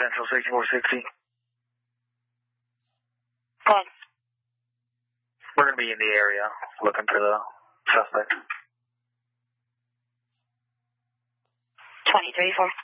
Central 6460. Go ahead. We're going to be in the area looking for the suspect. 23-4.